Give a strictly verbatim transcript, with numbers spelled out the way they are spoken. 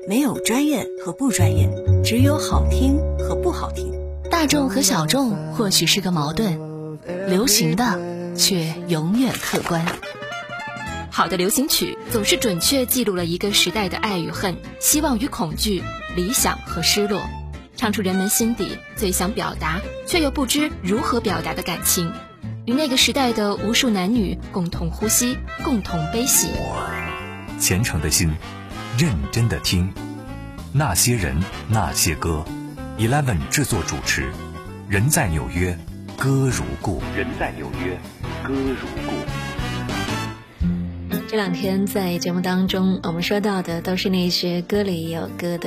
没有专业和不专业，只有好听和不好听。 大众和小众或许是个矛盾，流行的却永远客观。 好的流行曲总是准确记录了一个时代的爱与恨、希望与恐惧、理想和失落，唱出人们心底最想表达却又不知如何表达的感情，与那个时代的无数男女共同呼吸，共同悲喜。 虔诚的心，认真的听，那些人，那些歌。Eleven 制作主持，人在纽约，歌如故。人在纽约，歌如故。 这两天在节目当中，我们说到的都是那些歌里有歌的